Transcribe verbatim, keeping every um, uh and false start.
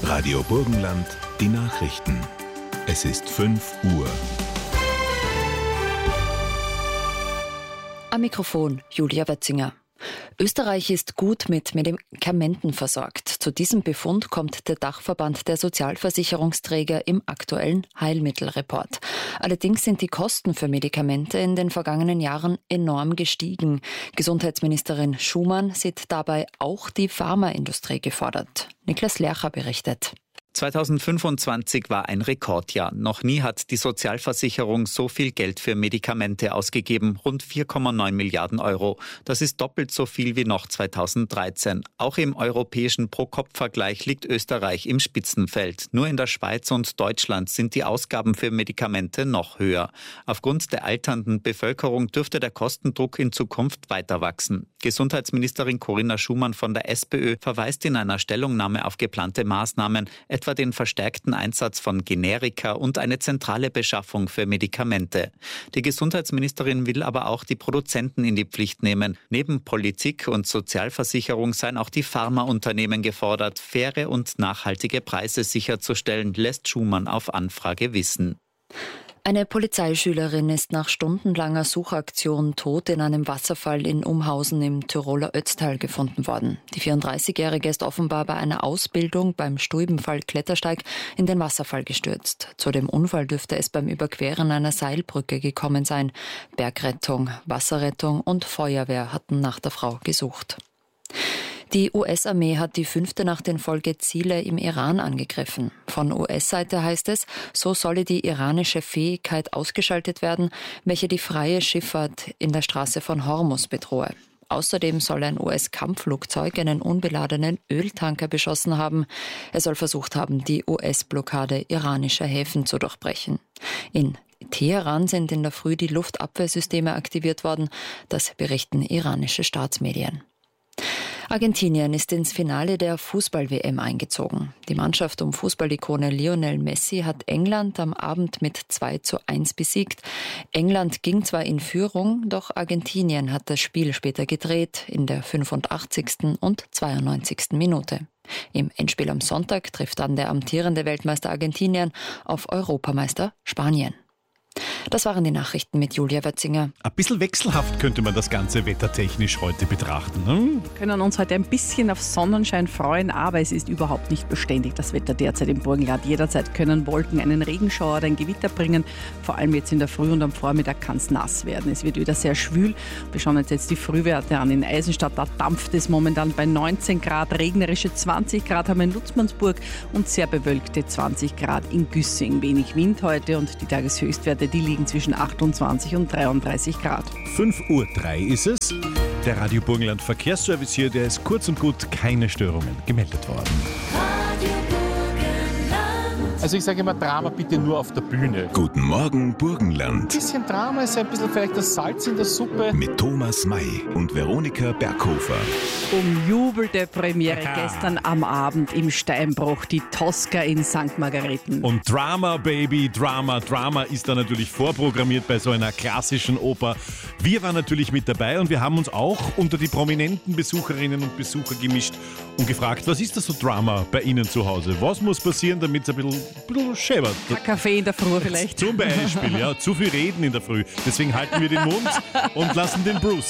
Radio Burgenland, die Nachrichten. Es ist fünf Uhr. Am Mikrofon Julia Wetzinger. Österreich ist gut mit Medikamenten versorgt. Zu diesem Befund kommt der Dachverband der Sozialversicherungsträger im aktuellen Heilmittelreport. Allerdings sind die Kosten für Medikamente in den vergangenen Jahren enorm gestiegen. Gesundheitsministerin Schumann sieht dabei auch die Pharmaindustrie gefordert. Niklas Lercher berichtet. zweitausendfünfundzwanzig war ein Rekordjahr. Noch nie hat die Sozialversicherung so viel Geld für Medikamente ausgegeben, rund vier Komma neun Milliarden Euro. Das ist doppelt so viel wie noch zweitausenddreizehn. Auch im europäischen Pro-Kopf-Vergleich liegt Österreich im Spitzenfeld. Nur in der Schweiz und Deutschland sind die Ausgaben für Medikamente noch höher. Aufgrund der alternden Bevölkerung dürfte der Kostendruck in Zukunft weiter wachsen. Gesundheitsministerin Corinna Schumann von der SPÖ verweist in einer Stellungnahme auf geplante Maßnahmen, etwa den verstärkten Einsatz von Generika und eine zentrale Beschaffung für Medikamente. Die Gesundheitsministerin will aber auch die Produzenten in die Pflicht nehmen. Neben Politik und Sozialversicherung seien auch die Pharmaunternehmen gefordert, faire und nachhaltige Preise sicherzustellen, lässt Schumann auf Anfrage wissen. Eine Polizeischülerin ist nach stundenlanger Suchaktion tot in einem Wasserfall in Umhausen im Tiroler Ötztal gefunden worden. Die vierunddreißigjährige ist offenbar bei einer Ausbildung beim Stuibenfall-Klettersteig in den Wasserfall gestürzt. Zu dem Unfall dürfte es beim Überqueren einer Seilbrücke gekommen sein. Bergrettung, Wasserrettung und Feuerwehr hatten nach der Frau gesucht. Die U S-Armee hat die fünfte Nacht in Folge Ziele im Iran angegriffen. Von U S-Seite heißt es, so solle die iranische Fähigkeit ausgeschaltet werden, welche die freie Schifffahrt in der Straße von Hormuz bedrohe. Außerdem soll ein U S-Kampfflugzeug einen unbeladenen Öltanker beschossen haben. Er soll versucht haben, die U S-Blockade iranischer Häfen zu durchbrechen. In Teheran sind in der Früh die Luftabwehrsysteme aktiviert worden. Das berichten iranische Staatsmedien. Argentinien ist ins Finale der Fußball-W M eingezogen. Die Mannschaft um Fußballikone Lionel Messi hat England am Abend mit zwei zu eins besiegt. England ging zwar in Führung, doch Argentinien hat das Spiel später gedreht, in der fünfundachtzigsten und zweiundneunzigsten Minute. Im Endspiel am Sonntag trifft dann der amtierende Weltmeister Argentinien auf Europameister Spanien. Das waren die Nachrichten mit Julia Wetzinger. Ein bisschen wechselhaft könnte man das Ganze wettertechnisch heute betrachten. Hm? Wir können uns heute ein bisschen auf Sonnenschein freuen, aber es ist überhaupt nicht beständig, das Wetter derzeit im Burgenland. Jederzeit können Wolken einen Regenschauer oder ein Gewitter bringen. Vor allem jetzt in der Früh und am Vormittag kann es nass werden. Es wird wieder sehr schwül. Wir schauen uns jetzt die Frühwerte an. In Eisenstadt, da dampft es momentan bei neunzehn Grad. Regnerische zwanzig Grad haben wir in Lutzmannsburg und sehr bewölkte zwanzig Grad in Güssing. Wenig Wind heute und die Tageshöchstwerte, die liegen zwischen achtundzwanzig und dreiunddreißig Grad. fünf Uhr drei ist es. Der Radio Burgenland Verkehrsservice hier, der ist kurz und gut keine Störungen gemeldet worden. Also ich sage immer, Drama bitte nur auf der Bühne. Guten Morgen, Burgenland. Ein bisschen Drama ist ein bisschen vielleicht das Salz in der Suppe. Mit Thomas May und Veronika Berghofer. Umjubelte Premiere gestern am Abend im Steinbruch, die Tosca in Sankt Margareten. Und Drama, Baby, Drama, Drama ist da natürlich vorprogrammiert bei so einer klassischen Oper. Wir waren natürlich mit dabei und wir haben uns auch unter die prominenten Besucherinnen und Besucher gemischt und gefragt, was ist das so Drama bei Ihnen zu Hause? Was muss passieren, damit es ein bisschen, ein bisschen schäbert? Ein Kaffee in der Früh vielleicht. Zum Beispiel, ja, zu viel reden in der Früh. Deswegen halten wir den Mund und lassen den Bruce